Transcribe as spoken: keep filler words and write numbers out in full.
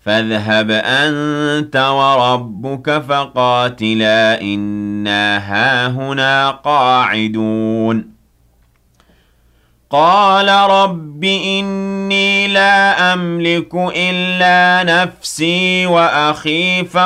فاذهب أنت وربك فقاتلا إنا هاهنا قاعدون قال رب إني لا أملك إلا نفسي وأخي